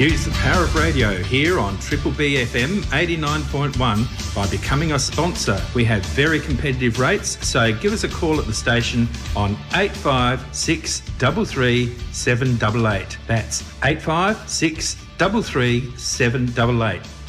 Use the power of radio here on Triple B FM 89.1 by becoming a sponsor. We have very competitive rates, so give us a call at the station on 85633 788. That's 85633 788.